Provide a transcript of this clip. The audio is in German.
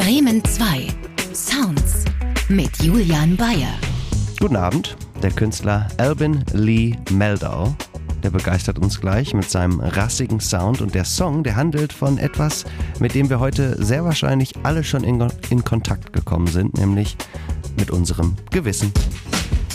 Bremen 2 Sounds mit Julian Bayer. Guten Abend, der Künstler Albin Lee Meldau, der begeistert uns gleich mit seinem rassigen Sound, und der Song, der handelt von etwas, mit dem wir heute sehr wahrscheinlich alle schon in Kontakt gekommen sind, nämlich mit unserem Gewissen.